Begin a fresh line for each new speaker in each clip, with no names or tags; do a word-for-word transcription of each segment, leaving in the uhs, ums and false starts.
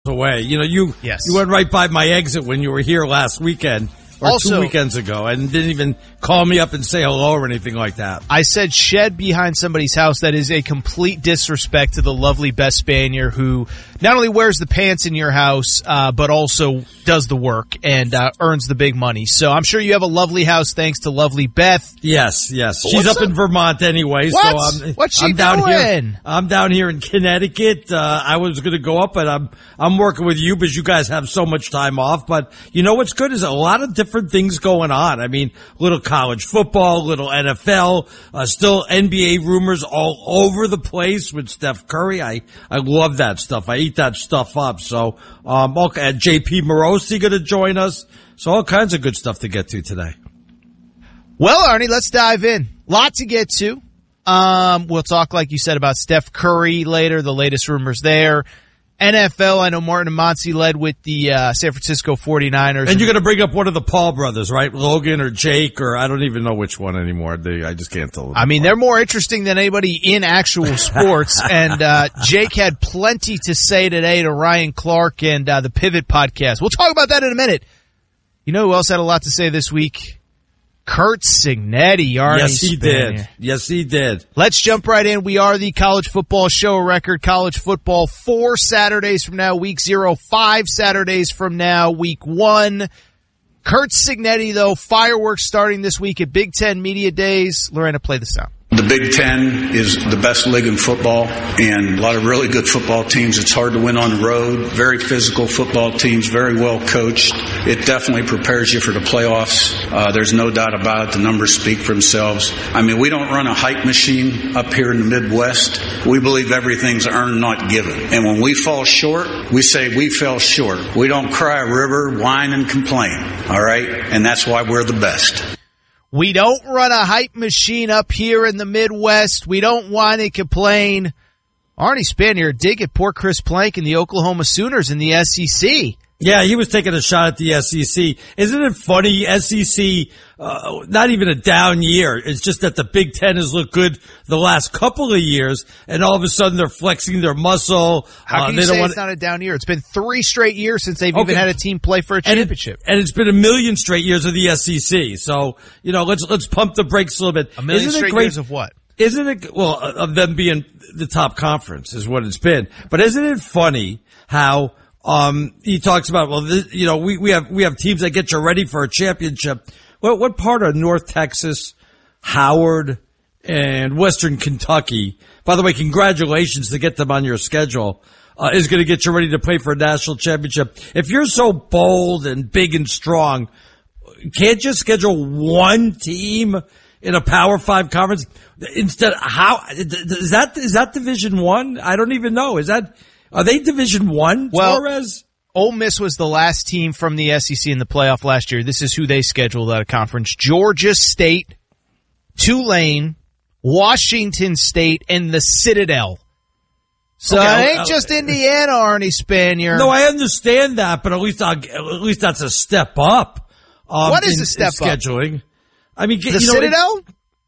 away. You know, you
yes.
you went right by my exit when you were here last weekend. Or
also,
two weekends ago, and didn't even call me up and say hello or anything like that.
I said shed behind somebody's house. That is a complete disrespect to the lovely Beth Spanier, who not only wears the pants in your house, uh, but also does the work and uh, earns the big money. So I'm sure you have a lovely house thanks to lovely Beth.
Yes, yes.
But
She's up,
up
in Vermont anyway.
What?
So I'm,
What's she
I'm down
doing?
Here, I'm down here in Connecticut. Uh, I was going to go up, but I'm I'm working with you because you guys have so much time off. But you know what's good is a lot of different things going on. I mean, little college football, little N F L, uh, still N B A rumors all over the place with Steph Curry. I, I love that stuff. I eat that stuff up. So, um, okay, J P Morosi going to join us. So all kinds of good stuff to get to today.
Well, Arnie, let's dive in. Lot to get to. Um, we'll talk, like you said, about Steph Curry later, the latest rumors there. N F L, I know Martin and Monty led with the uh, San Francisco forty-niners.
And you're going to bring up one of the Paul brothers, right? Logan or Jake, or I don't even know which one anymore. They, I just can't tell them.
I mean, they're more interesting than anybody in actual sports. and uh, Jake had plenty to say today to Ryan Clark and uh, the Pivot podcast. We'll talk about that in a minute. You know who else had a lot to say this week? Kurt Cignetti, Arnie
Yes, he
Spanier.
did. Yes, he did.
Let's jump right in. We are the College Football Show record. College football four Saturdays from now, week zero. Five Saturdays from now, week one. Kurt Cignetti, though, fireworks starting this week at Big Ten Media Days. Lorena, play the sound.
The Big Ten is the best league in football, and a lot of really good football teams. It's hard to win on the road. Very physical football teams, very well coached. It definitely prepares you for the playoffs. Uh, there's no doubt about it. The numbers speak for themselves. I mean, we don't run a hype machine up here in the Midwest. We believe everything's earned, not given. And when we fall short, we say we fell short. We don't cry a river, whine, and complain. All right? And that's why we're the best.
We don't run a hype machine up here in the Midwest. We don't whine and complain. Arnie Spanier dig at poor Chris Plank and the Oklahoma Sooners in the S E C.
Yeah, he was taking a shot at the S E C. Isn't it funny? S E C, uh, not even a down year. It's just that the Big Ten has looked good the last couple of years, and all of a sudden they're flexing their muscle.
How can
uh,
you
they
say
don't
it's
want...
not a down year? It's been three straight years since they've
Okay.
even had a team play for a championship.
And, it, and it's been a million straight years of the S E C. So, you know, let's let's pump the brakes a little bit.
A million
Isn't
straight
it great?
years of what?
Isn't it, well, of them being the top conference is what it's been. But isn't it funny how... Um, he talks about, well, this, you know, we, we have, we have teams that get you ready for a championship. What, what part of North Texas, Howard, and Western Kentucky, by the way, congratulations to get them on your schedule, uh, is going to get you ready to play for a national championship. If you're so bold and big and strong, can't you schedule one team in a Power Five conference instead? How, is that, is that Division One? I don't even know. Is that, Are they Division One,
well,
Torres?
Ole Miss was the last team from the S E C in the playoff last year. This is who they scheduled out of conference. Georgia State, Tulane, Washington State, and the Citadel. So
Okay,
it ain't
uh,
just Indiana, Arnie Spanier.
No, I understand that, but at least I'll, at least that's a step up. Um,
What is
in,
a step
in
up?
scheduling? I mean,
the
you know,
Citadel?
It,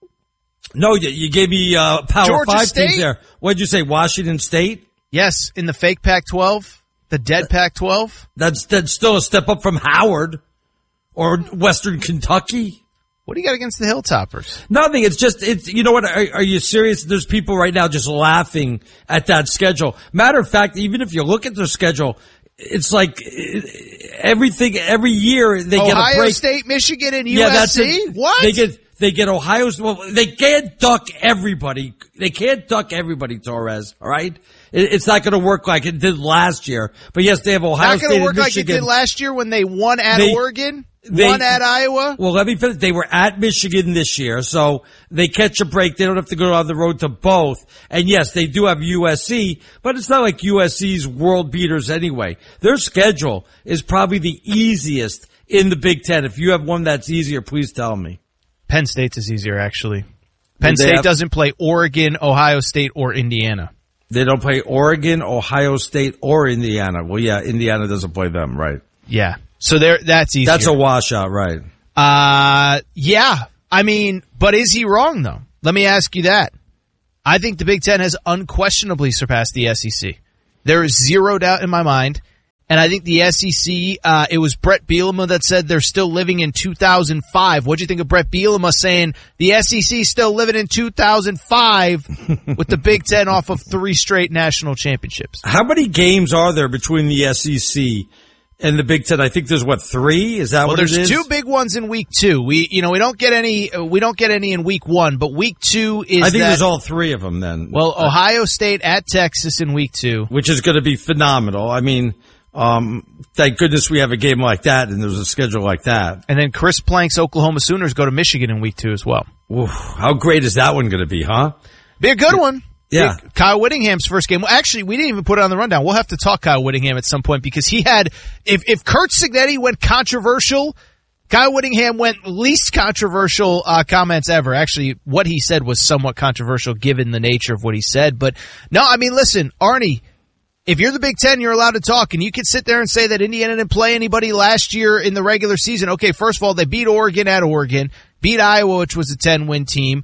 no, you, you gave me uh, Power
Georgia
Five
State?
teams there. What did you say? Washington State?
Yes, in the fake Pac twelve, the dead Pac twelve.
That's that's still a step up from Howard or Western Kentucky.
What do you got against the Hilltoppers?
Nothing. It's just, it's, you know what? Are, are you serious? There's people right now just laughing at that schedule. Matter of fact, even if you look at their schedule, it's like everything, every year they get a
Ohio
break.
State, Michigan, and
Yeah,
U S C?
that's it.
What?
They get, they get Ohio, well, they can't duck everybody. They can't duck everybody, Torres, all right? It, it's not going to work like it did last year. But yes, they have Ohio
Not
State
going to
and
work like it
Michigan.
did last year when they won at
They-
Oregon,
they-
won at Iowa.
Well, let me finish. They were at Michigan this year, so they catch a break. They don't have to go on the road to both. And yes, they do have U S C, but it's not like U S C's world beaters anyway. Their schedule is probably the easiest in the Big Ten. If you have one that's easier, please tell me.
Penn State's is easier, actually. Penn
They
State
have-
doesn't play Oregon, Ohio State, or Indiana.
They don't play Oregon, Ohio State, or Indiana. Well, yeah, Indiana doesn't play them, right?
Yeah. So there, that's easier.
That's a washout, right?
Uh, yeah. I mean, but is he wrong, though? Let me ask you that. I think the Big Ten has unquestionably surpassed the S E C. There is zero doubt in my mind. And I think the S E C, uh, it was Brett Bielema that said they're still living in two thousand five. What'd you think of Brett Bielema saying the S E C still living in two thousand five with the Big Ten off of three straight national championships?
How many games are there between the S E C and the Big Ten? I think there's what, three? Is that
well,
what it is?
There's two big ones in week two. We, you know, we don't get any, we don't get any in week one, but week two is
I think
that,
there's all three of them then.
Well, Ohio State at Texas in week two.
Which is going to be phenomenal. I mean, um, thank goodness we have a game like that and there's a schedule like that.
And then Chris Plank's Oklahoma Sooners go to Michigan in week two as well.
Oof, how great is that one going to be, huh?
Be a good one.
Yeah.
Kyle Whittingham's first game. Well, actually, we didn't even put it on the rundown. We'll have to talk Kyle Whittingham at some point because he had, if, if Curt Cignetti went controversial, Kyle Whittingham went least controversial uh, comments ever. Actually, what he said was somewhat controversial given the nature of what he said. But no, I mean, listen, Arnie, if you're the Big Ten, you're allowed to talk, and you can sit there and say that Indiana didn't play anybody last year in the regular season. Okay, first of all, they beat Oregon at Oregon, beat Iowa, which was a ten-win team.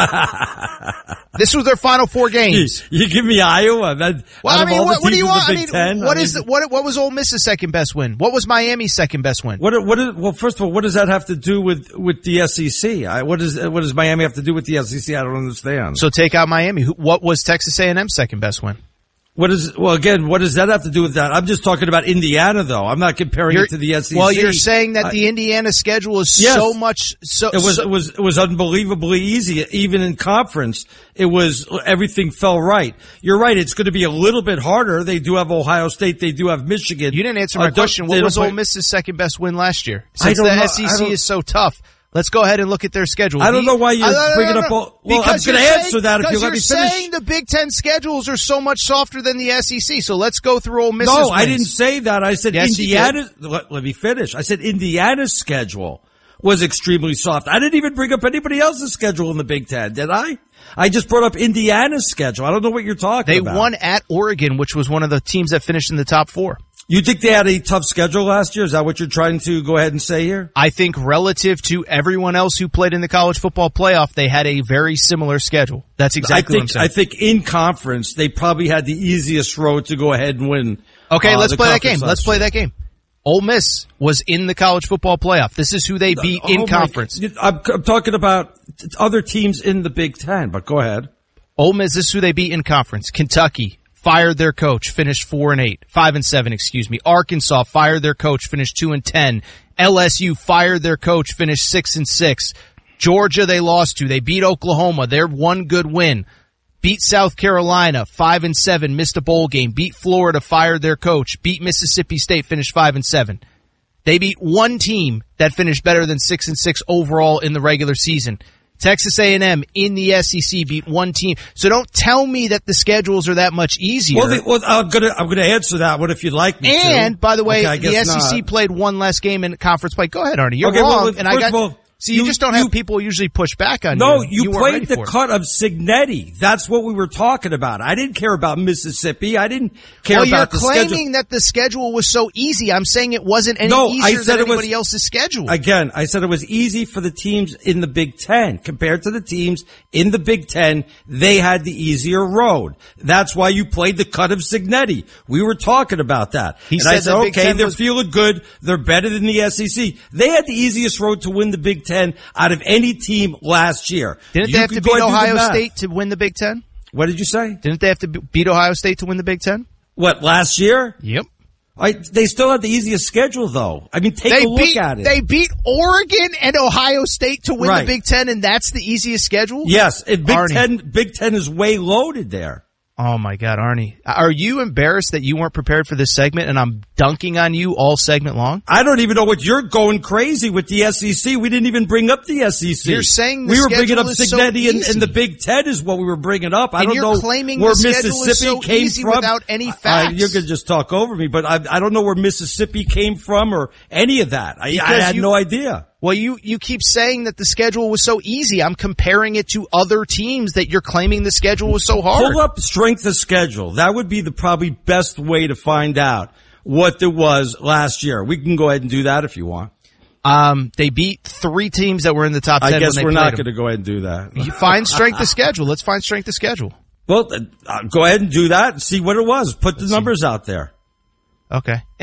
This was their final four games.
You, you give me Iowa. That,
well, I mean, what, what do you want? I mean,
Ten,
what
I
is
mean,
the, what? What was Ole Miss's second best win? What was Miami's second best win?
What? What? Is, well, first of all, what does that have to do with with the S E C? I, what does what does Miami have to do with the S E C? I don't understand.
So take out Miami. Who, what was Texas A and M's second best win?
What is, well, again, what does that have to do with that? I'm just talking about Indiana, though. I'm not comparing
you're,
it to the S E C.
Well, you're saying that the Indiana schedule is
yes,
so much, so.
It was,
so,
it was, it was unbelievably easy. Even in conference, it was, everything fell right. You're right. It's going to be a little bit harder. They do have Ohio State. They do have Michigan.
You didn't answer my
uh,
question. What was
play,
Ole Miss's second best win last year? Since
I don't
the
know,
S E C
I
is so tough. Let's go ahead and look at their schedule.
I don't know why you're
I,
bringing
no,
up
no,
all, well,
because
I'm going to answer
saying,
that if you let me
you're
finish.
saying the Big Ten schedules are so much softer than the S E C, so let's go through Ole Miss's
No,
wins.
I didn't say that. I said
yes,
Indiana, let, let me finish. I said Indiana's schedule was extremely soft. I didn't even bring up anybody else's schedule in the Big Ten, did I? I just brought up Indiana's schedule. I don't know what you're talking
they
about.
They won at Oregon, which was one of the teams that finished in the top four.
You think they had a tough schedule last year? Is that what you're trying to go ahead and say here?
I think relative to everyone else who played in the college football playoff, they had a very similar schedule. That's exactly
I think,
what I'm saying.
I think in conference, they probably had the easiest road to go ahead and win.
Okay,
uh,
let's play that game.
last
Let's play that game. Ole Miss was in the college football playoff. This is who they beat
oh
in
my,
conference.
I'm, I'm talking about other teams in the Big Ten, but go ahead.
Ole Miss, this is who they beat in conference. Kentucky fired their coach, finished four and eight, five and seven, excuse me. Arkansas fired their coach, finished two and ten. L S U fired their coach, finished six and six. Georgia they lost to. They beat Oklahoma. They're one good win. Beat South Carolina, five and seven, missed a bowl game. Beat Florida, fired their coach. Beat Mississippi State, finished five and seven. They beat one team that finished better than six and six overall in the regular season. Texas A and M in the S E C beat one team. So don't tell me that the schedules are that much easier.
Well, the, well I'm gonna I'm gonna answer that one if you'd like me to.
And by the way,
okay,
the S E C
not.
played one less game in conference play. Go ahead, Arnie. You're
okay,
wrong.
Well,
and I got.
of all,
So you,
you
just don't
you,
have people usually push back on
no,
you.
you,
you
played the cut of Cignetti. That's what we were talking about. I didn't care about Mississippi. I didn't care
well,
about
you're
the
claiming
schedule.
that the schedule was so easy. I'm saying it wasn't any
no,
easier
I said
than
it was,
anybody else's schedule.
Again, I said it was easy for the teams in the Big Ten. Compared to the teams in the Big Ten, they had the easier road. That's why you played the cut of Cignetti. We were talking about that.
He
and
said
I said,
the Big
okay,
Ten
they're
was-
feeling good. They're better than the S E C. They had the easiest road to win the Big Ten out of any team last year.
Didn't
You
they have
could
to
go
beat
and do the
Ohio
math.
State to win the Big Ten?
What did you say?
Didn't they have to beat Ohio State to win the Big Ten?
What, last year?
Yep.
I, they still had the easiest schedule, though. I mean, take
They
a look
beat,
at it.
They beat Oregon and Ohio State to win
Right.
the Big Ten, and that's the easiest schedule?
Yes, and Big
Arnie.
Ten, Big Ten is way loaded there.
Oh my God, Arnie. Are you embarrassed that you weren't prepared for this segment and I'm dunking on you all segment long?
I don't even know what you're going crazy with the S E C. We didn't even bring up the S E C.
You're saying the
we were bringing up
schedule is so
Cignetti and,
easy.
and the Big Ten is what we were bringing up. I
And
don't
you're
know
claiming
where
the schedule
Mississippi
is so
came
easy
from
without any
I-
facts.
you're gonna just talk over me, but I, I don't know where Mississippi came from or any of that. I, I
Because
had
you-
no idea.
Well, you, you keep saying that the schedule was so easy. I'm comparing it to other teams that you're claiming the schedule was so hard.
Pull up strength of schedule. That would be the probably best way to find out what there was last year. We can go ahead and do that if you want.
Um, they beat three teams that were in the top ten.
I guess
when they
we're not
played
going to go ahead and do that.
them. You find strength of schedule. Let's find strength of schedule.
Well, uh, go ahead and do that and see what it was. Put the numbers out there.
Okay.